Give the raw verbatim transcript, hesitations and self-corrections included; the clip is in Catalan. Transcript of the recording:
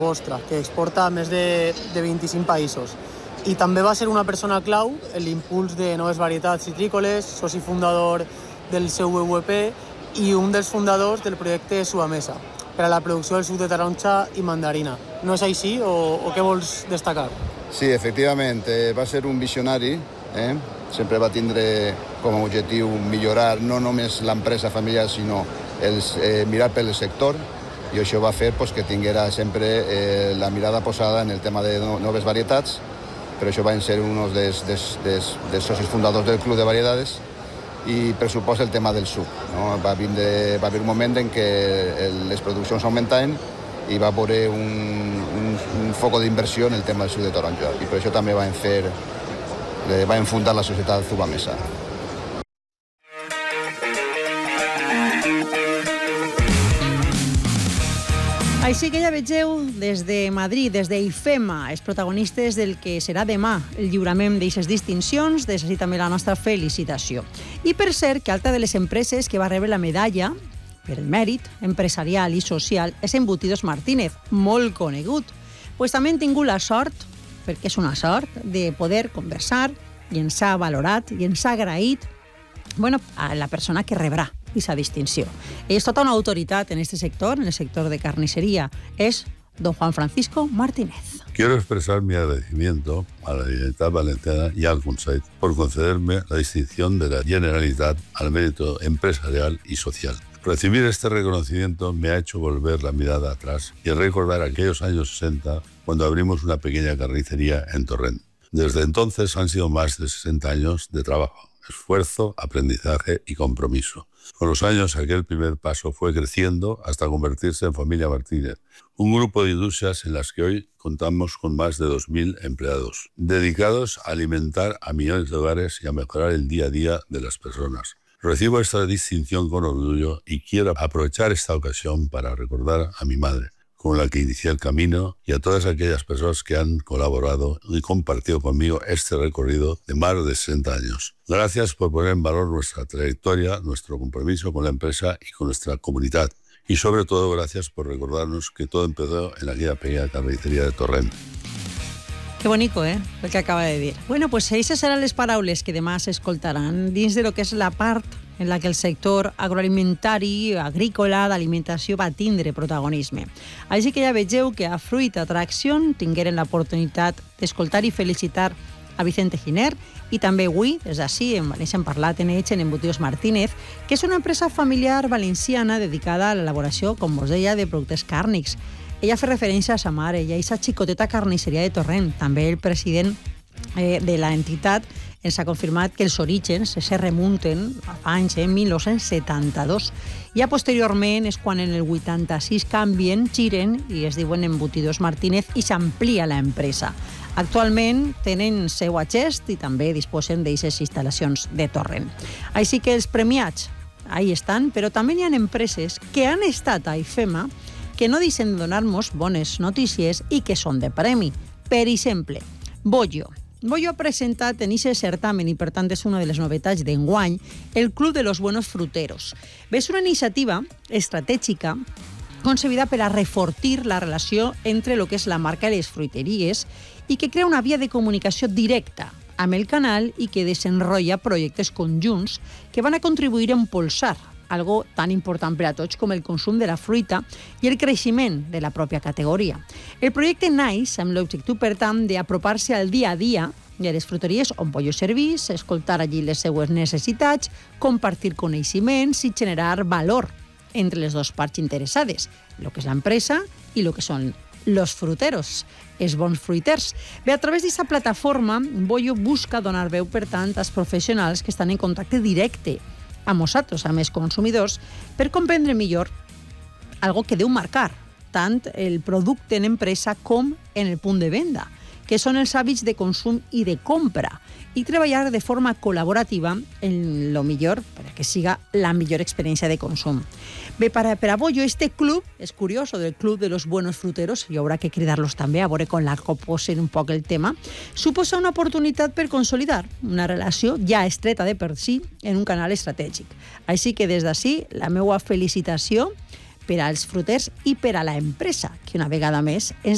Vostra, que exporta a més de, de vint-i-cinc països. I també va ser una persona clau en l'impuls de noves varietats citrícoles, soci fundador del seu V V P i un dels fundadors del projecte Suamesa, per a la producció del suc de taronja i mandarina. No és així o, o què vols destacar? Sí, efectivament, eh, va ser un visionari, eh? Sempre va tindre com a objectiu millorar no només l'empresa familiar, sinó els, eh, mirar pel sector, i això va fer pues, que tinguera sempre eh, la mirada posada en el tema de no, noves varietats, però això van ser uns dels, dels, dels, dels socis fundadors del Club de Variedades, i per supost el tema del suc. No? Va, vindre, va haver un moment en què el, les produccions augmentaven i va haver un, un, un foc d'inversió en el tema del suc de taronja, i per això també van fer, van fundar la societat Suamesa. Així que ja vegeu, des de Madrid, des d'IFEMA, els protagonistes del que serà demà el lliurament d'aquestes distincions, des d'ací també la nostra felicitació. I per cert, que altra de les empreses que va rebre la medalla per el mèrit empresarial i social és Embutidos Martínez, molt conegut. Pues també hem tingut la sort, perquè és una sort, de poder conversar i ens ha valorat i ens ha agraït bueno, a la persona que rebrà esa distinció. És tota una autoritat en este sector, en el sector de carnicería. Es don Juan Francisco Martínez. Quiero expresar mi agradecimiento a la Generalitat Valenciana y al Consell por concederme la distinción de la Generalitat al mérito empresarial y social. Recibir este reconocimiento me ha hecho volver la mirada atrás y recordar aquellos años sesenta cuando abrimos una pequeña carnicería en Torrent. Desde entonces han sido más de sesenta años de trabajo, esfuerzo, aprendizaje y compromiso. Con los años, aquel primer paso fue creciendo hasta convertirse en Familia Martínez, un grupo de industrias en las que hoy contamos con más de dos mil empleados, dedicados a alimentar a millones de hogares y a mejorar el día a día de las personas. Recibo esta distinción con orgullo y quiero aprovechar esta ocasión para recordar a mi madre, con la que inicié el camino, y a todas aquellas personas que han colaborado y compartido conmigo este recorrido de más de sesenta años. Gracias por poner en valor nuestra trayectoria, nuestro compromiso con la empresa y con nuestra comunidad. Y sobre todo, gracias por recordarnos que todo empezó en aquella pequeña carnicería de Torrent. Que bonico, eh? El que acaba de dir. Bueno, pues aquestes seran les paraules que demà s'escoltaran dins de lo que és la part en la que el sector agroalimentari, agrícola, d'alimentació va tindre protagonisme. Així que ja vegeu que a Fruit Attraction tingueren l'oportunitat d'escoltar i felicitar a Vicente Giner, i també avui, des d'ací, en València hem parlat en ells, en Embutidos Martínez, que és una empresa familiar valenciana dedicada a l'elaboració, com vos deia, de productes càrnics. Ella fa referència a sa mare, ella és la xicoteta carnisseria de Torrent. També el president eh, de l'entitat ens ha confirmat que els orígens se remunten a anys, en mil nou-cents setanta-dos. Ja posteriorment és quan en el vuitanta-sis canvien, giren i es diuen Embutidos Martínez i s'amplia l'empresa. Actualment tenen seu a Xest i també disposen d'aquestes instal·lacions de Torrent. Així que els premiats, ahí estan, però també hi ha empreses que han estat a IFEMA que no deixen de donar-nos bones notícies i que són de premi. Per exemple, Bollo. Bollo ha presentat en aquest certamen, i per tant és una de les novetats d'enguany, el Club de los Buenos Fruteros. És una iniciativa estratègica concebida per a reforçar la relació entre el que és la marca i les fruiteries i que crea una via de comunicació directa amb el canal i que desenrotlla projectes conjunts que van a contribuir a impulsar algo tan important per a tots com el consum de la fruita i el creixement de la pròpia categoria. El projecte naix amb l'objectiu, per tant, d'apropar-se al dia a dia i a les fruteries on Bollo servís, escoltar allí les seues necessitats, compartir coneixements i generar valor entre les dues parts interessades, el que és l'empresa i el que són los fruteros, els bons fruiters. Bé, a través d'aquesta plataforma, Bollo busca donar veu, per tant, als professionals que estan en contacte directe a nosaltres, a més consumidors, per comprendre millor algo que deu marcar tant el producte en empresa com en el punt de venda, que són els hàbits de consum i de compra, i treballar de forma col·laborativa en lo millor perquè siga la millor experiència de consum. Bé, per a, per a Bollo, este club, és curiós, del Club de los Buenos Fruteros, i haurà que cridar-los també, a veure com la posen un poc el tema, suposa una oportunitat per consolidar una relació ja estreta de per si en un canal estratègic. Així que des d'ací, la meva felicitació per als fruters i per a l'empresa, que una vegada més ens